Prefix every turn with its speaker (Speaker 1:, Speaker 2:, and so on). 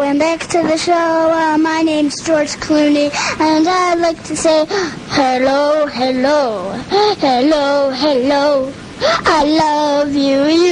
Speaker 1: welcome back to the show. My name's George Clooney, and I'd like to say hello, hello, hello, hello. I love you.